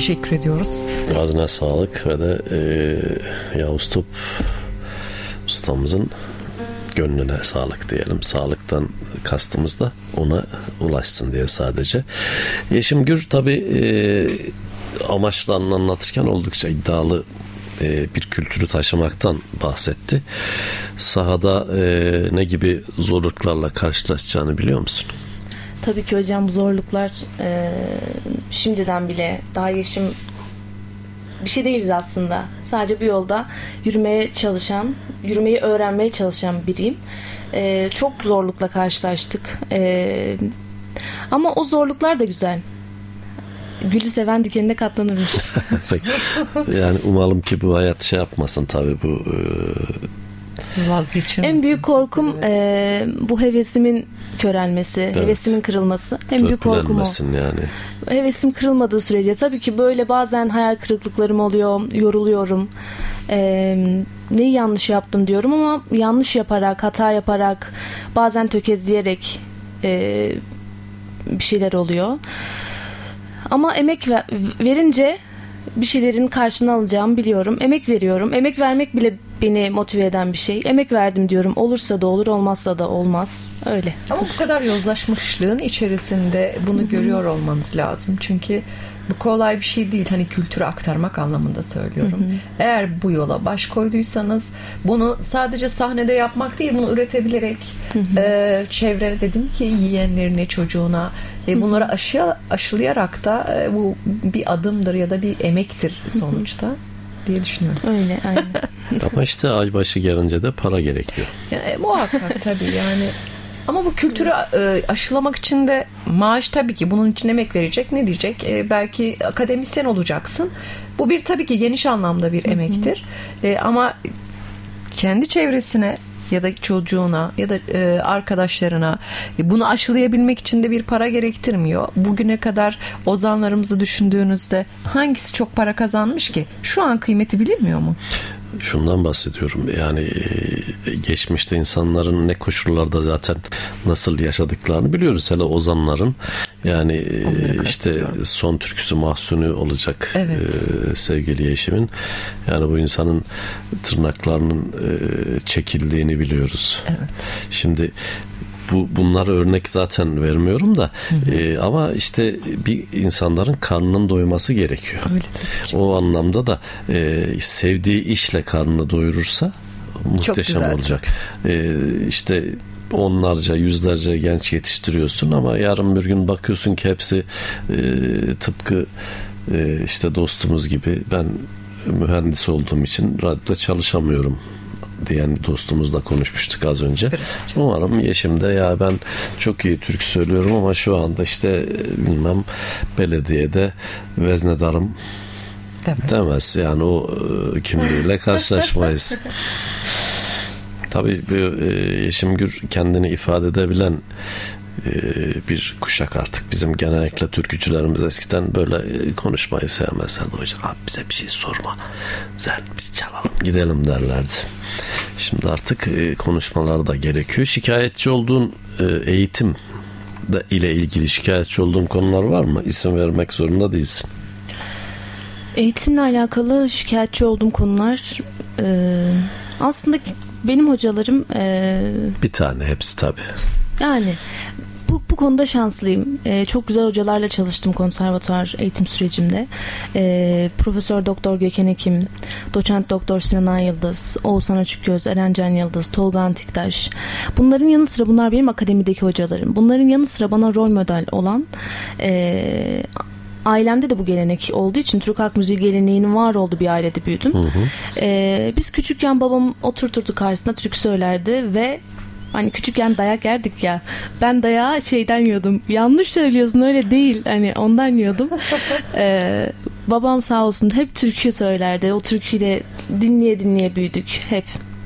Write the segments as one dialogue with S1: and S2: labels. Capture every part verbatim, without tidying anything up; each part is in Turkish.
S1: teşekkür ediyoruz.
S2: Ağzına sağlık ve de e, Yavuz Top ustamızın gönlüne sağlık diyelim. Sağlıktan kastımız da ona ulaşsın diye sadece. Yeşim Gür tabii e, amaçlarını anlatırken oldukça iddialı e, bir kültürü taşımaktan bahsetti. Sahada e, ne gibi zorluklarla karşılaşacağını biliyor musun?
S3: Tabii ki hocam, bu zorluklar e, şimdiden bile, daha yaşım bir şey değiliz aslında. Sadece bu yolda yürümeye çalışan, yürümeyi öğrenmeye çalışan biriyim. E, çok zorlukla karşılaştık. E, ama o zorluklar da güzel. Gülü seven dikenine katlanırmış.
S2: Yani umalım ki bu hayat şey yapmasın tabii, bu e...
S3: vazgeçirmesin. En büyük korkum evet. e, bu hevesimin körelmesi, evet. hevesimin kırılması. En büyük korkum o.
S2: Yani.
S3: Hevesim kırılmadığı sürece tabii ki böyle bazen hayal kırıklıklarım oluyor, yoruluyorum. E, neyi yanlış yaptım diyorum ama yanlış yaparak, hata yaparak, bazen tökezleyerek e, bir şeyler oluyor. Ama emek ver, verince bir şeylerin karşılığını alacağımı biliyorum. Emek veriyorum. Emek vermek bile beni motive eden bir şey. Emek verdim diyorum. Olursa da olur, olmazsa da olmaz. Öyle.
S1: Ama bu kadar yozlaşmışlığın içerisinde bunu Hı-hı. görüyor olmanız lazım. Çünkü bu kolay bir şey değil. Hani kültürü aktarmak anlamında söylüyorum. Hı-hı. Eğer bu yola baş koyduysanız bunu sadece sahnede yapmak değil, bunu üretebilerek e, çevrene, dedim ki yiyenlerine, çocuğuna e, bunları aşı, aşılayarak da e, bu bir adımdır ya da bir emektir sonuçta. Hı-hı. diye düşünüyorum.
S3: Öyle, aynen.
S2: Ama işte ay başı gelince de para gerekiyor.
S1: Ya, e, muhakkak tabii yani. Ama bu kültürü e, aşılamak için de maaş, tabii ki bunun için emek verecek. Ne diyecek? E, belki akademisyen olacaksın. Bu bir tabii ki geniş anlamda bir emektir. E, ama kendi çevresine ya da çocuğuna ya da e, arkadaşlarına e, bunu aşılayabilmek için de bir para gerektirmiyor. Bugüne kadar ozanlarımızı düşündüğünüzde hangisi çok para kazanmış ki? Şu an kıymeti bilinmiyor mu?
S2: Şundan bahsediyorum. Yani geçmişte insanların ne koşullarda zaten nasıl yaşadıklarını biliyoruz. Hele ozanların, yani işte son türküsü Mahsuni olacak, evet. sevgili Yeşim'in. Yani bu insanın tırnaklarının çekildiğini biliyoruz. Evet. Şimdi bu bunlara örnek zaten vermiyorum da, hı hı. E, ama işte bir insanların karnının doyması gerekiyor. Öyle tabii ki. O anlamda da e, sevdiği işle karnını doyurursa muhteşem olacak. E, işte onlarca, yüzlerce genç yetiştiriyorsun ama yarın bir gün bakıyorsun ki hepsi e, tıpkı e, işte dostumuz gibi, ben mühendis olduğum için radyoda çalışamıyorum diyen bir dostumuzla konuşmuştuk az önce. Umarım Yeşim de ya ben çok iyi türkü söylüyorum ama şu anda işte bilmem belediyede veznedarım demez. demez. Yani o kimliğiyle karşılaşmayız. Tabii Yeşim Gür kendini ifade edebilen bir kuşak artık. Bizim genellikle türkücülerimiz eskiden böyle konuşmayı sevmezlerdi. Hocam abi bize bir şey sorma, sen biz çalalım gidelim derlerdi. Şimdi artık konuşmalar da gerekiyor. Şikayetçi olduğun eğitim ile ilgili şikayetçi olduğun konular var mı? İsim vermek zorunda değilsin.
S3: Eğitimle alakalı şikayetçi olduğum konular e, aslında benim hocalarım e,
S2: bir tane, hepsi tabii.
S3: Yani bu, bu konuda şanslıyım. Ee, çok güzel hocalarla çalıştım konservatuvar eğitim sürecimde. Ee, Profesör Doktor Gökhan Ekim, Doçent Doktor Sinan Yıldız, Oğuzhan Açıkgöz, Eren Can Yıldız, Tolga Antiktaş. Bunların yanı sıra, bunlar benim akademideki hocalarım. Bunların yanı sıra bana rol model olan, e, ailemde de bu gelenek olduğu için Türk halk müziği geleneğinin var olduğu bir ailede büyüdüm. Hı hı. Ee, biz küçükken babam oturturdu karşısında, türkü söylerdi ve hani küçükken dayak yerdik ya. Ben dayağı şeyden yiyordum. Yanlış söylüyorsun, öyle değil. Hani ondan yiyordum. Ee, babam sağ olsun hep türkü söylerdi. O türküyle dinleye dinleye büyüdük hep.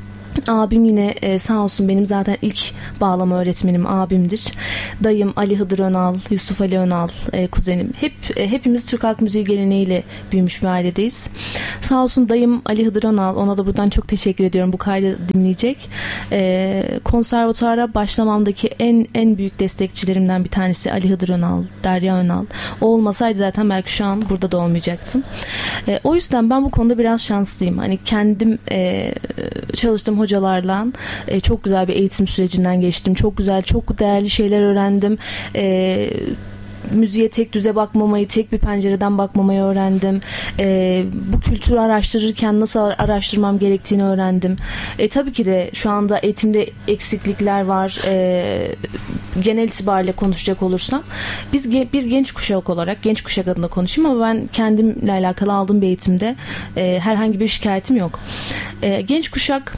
S3: Abim yine e, sağ olsun benim zaten ilk bağlama öğretmenim abimdir. Dayım Ali Hıdır Önal, Yusuf Ali Önal e, kuzenim. Hep e, hepimiz Türk halk müziği geleneğiyle büyümüş bir ailedeyiz. Sağ olsun dayım Ali Hıdır Önal, ona da buradan çok teşekkür ediyorum, bu kaydı dinleyecek. E, konservatuara başlamamdaki en en büyük destekçilerimden bir tanesi Ali Hıdır Önal, Derya Önal. O olmasaydı zaten belki şu an burada da olmayacaktım. E, o yüzden ben bu konuda biraz şanslıyım. Hani kendim e, çalıştığım hocalarla e, çok güzel bir eğitim sürecinden geçtim. Çok güzel, çok değerli şeyler öğrendim. E, müziğe tek düze bakmamayı, tek bir pencereden bakmamayı öğrendim. E, bu kültürü araştırırken nasıl araştırmam gerektiğini öğrendim. E, tabii ki de şu anda eğitimde eksiklikler var. E, genel itibariyle konuşacak olursam, biz ge- bir genç kuşak olarak, genç kuşak adına konuşayım ama ben kendimle alakalı aldığım bir eğitimde e, herhangi bir şikayetim yok. E, genç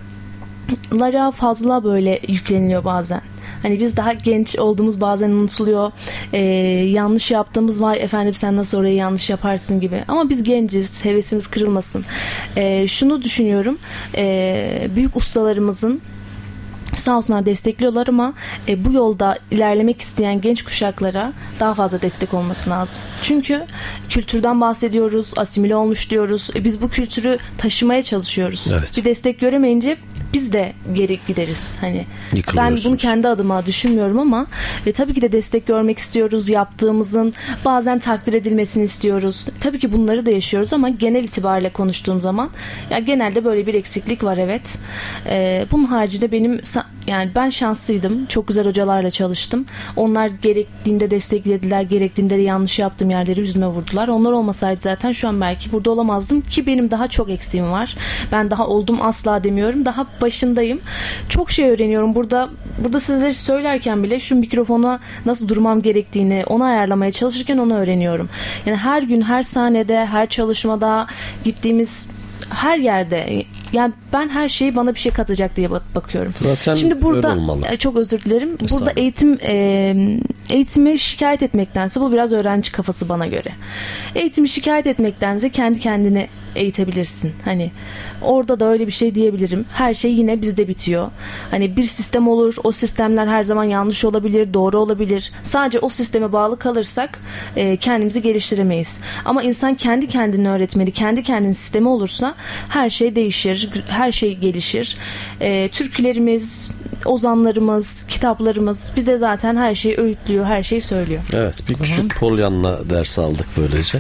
S3: kuşaklara fazla böyle yükleniliyor bazen. Hani biz daha genç olduğumuz bazen unutuluyor. Ee, yanlış yaptığımız, vay efendim sen nasıl orayı yanlış yaparsın gibi. Ama biz genciz, hevesimiz kırılmasın. Ee, şunu düşünüyorum. Ee, büyük ustalarımızın sağ olsunlar destekliyorlar ama e, bu yolda ilerlemek isteyen genç kuşaklara daha fazla destek olması lazım. Çünkü kültürden bahsediyoruz, asimile olmuş diyoruz. E, biz bu kültürü taşımaya çalışıyoruz.
S2: Evet.
S3: Bir destek göremeyince biz de geri gideriz. Hani ben bunu kendi adıma düşünmüyorum ama e, tabii ki de destek görmek istiyoruz. Yaptığımızın bazen takdir edilmesini istiyoruz. Tabii ki bunları da yaşıyoruz ama genel itibariyle konuştuğum zaman ya genelde böyle bir eksiklik var, evet. E, bunun haricinde benim yani ben şanslıydım. Çok güzel hocalarla çalıştım. Onlar gerektiğinde desteklediler, gerektiğinde de yanlış yaptığım yerleri yüzüme vurdular. Onlar olmasaydı zaten şu an belki burada olamazdım ki benim daha çok eksiğim var. Ben daha oldum asla demiyorum. Daha başındayım. Çok şey öğreniyorum. Burada burada sizlere söylerken bile şu mikrofona nasıl durmam gerektiğini, onu ayarlamaya çalışırken onu öğreniyorum. Yani her gün, her sahnede, her çalışmada, gittiğimiz her yerde, yani ben her şeyi bana bir şey katacak diye bakıyorum.
S2: Zaten
S3: şimdi burada
S2: öyle olmalı.
S3: Çok özür dilerim. Burada eğitim e, eğitimi şikayet etmektense, bu biraz öğrenci kafası bana göre. Eğitimi şikayet etmektense kendi kendini eğitebilirsin. Hani orada da öyle bir şey diyebilirim. Her şey yine bizde bitiyor. Hani bir sistem olur. O sistemler her zaman yanlış olabilir, doğru olabilir. Sadece o sisteme bağlı kalırsak e, kendimizi geliştiremeyiz. Ama insan kendi kendini öğretmeli, kendi kendinin sistemi olursa her şey değişir, her şey gelişir. E, türkülerimiz, ozanlarımız, kitaplarımız bize zaten her şeyi öğütlüyor, her şeyi söylüyor.
S2: Evet, bir küçük Pollyanna dersi aldık böylece.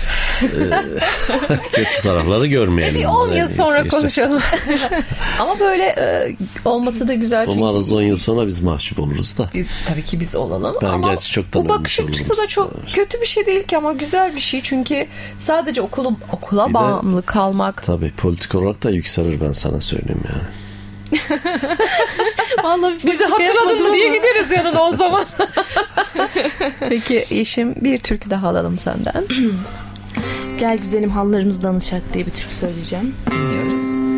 S2: Ee, kötü tarafları görmeyelim.
S1: Bir on yıl sonra konuşalım. Ama böyle e, olması da güzel çünkü.
S2: Umarız on yıl sonra biz mahcup oluruz da.
S1: Biz tabii ki biz olalım.
S2: Ben
S1: ama
S2: gerçi çoktan
S1: bu bakış açısı da çok var. Kötü bir şey değil ki ama güzel bir şey çünkü sadece okulu okula bir bağımlı de, kalmak.
S2: Tabii politik olarak da yükselir, ben sana söyleyeyim yani.
S1: Vallahi bizi hatırladın mı diye gideriz yanına o zaman. Peki Yeşim, bir türkü daha alalım senden.
S3: Gel güzelim hallarımız danışak diye bir türkü söyleyeceğim.
S1: Dinliyoruz.